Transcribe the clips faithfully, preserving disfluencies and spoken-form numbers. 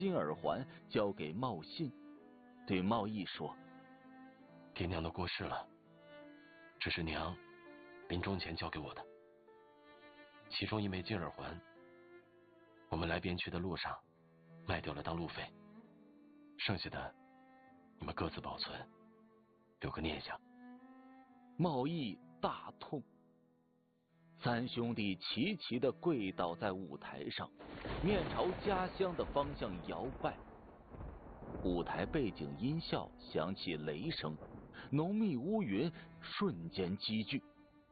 金耳环交给茂信，对茂义说：“ 爹娘都过世了，这是娘临终前交给我的。其中一枚金耳环，我们来边区的路上卖掉了当路费，剩下的你们各自保存，留个念想。” 茂义大痛，三兄弟齐齐的跪倒在舞台上，面朝家乡的方向摇拜。舞台背景音效响起雷声，浓密乌云瞬间积聚。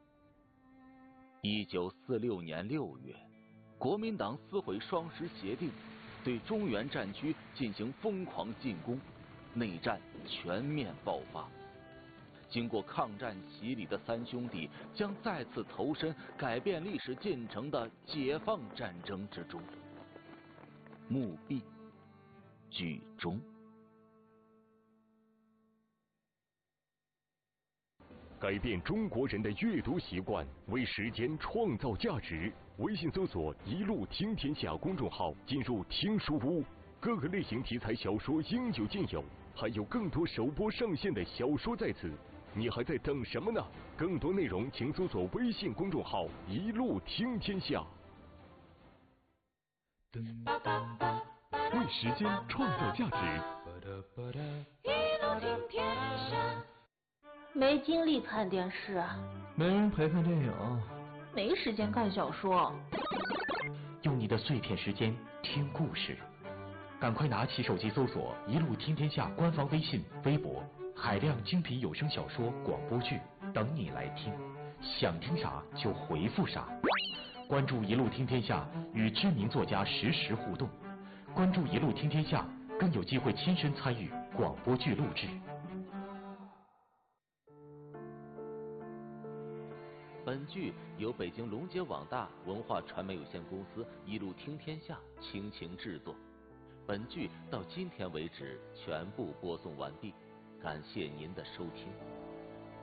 一九四六年六月，国民党撕毁双十协定，对中原战区进行疯狂进攻，内战全面爆发。经过抗战洗礼的三兄弟将再次投身改变历史进程的解放战争之中。墓壁剧终。 改变中国人的阅读习惯，为时间创造价值。微信搜索“一路听天下”公众号，进入听书屋，各个类型题材小说应有尽有，还有更多首播上线的小说在此。你还在等什么呢？更多内容请搜索微信公众号“一路听天下”。为时间创造价值。 一路听天下。没精力看电视， 没人陪看电影， 没时间看小说。 用你的碎片时间听故事，赶快拿起手机搜索“一路听天下”官方微信、微博。海量精品有声小说、广播剧等你来听，想听啥就回复啥。关注一路听天下，与知名作家实时互动。关注一路听天下，更有机会亲身参与广播剧录制。 本剧由北京龙街网大文化传媒有限公司一路听天下倾情制作。本剧到今天为止全部播送完毕。感谢您的收听。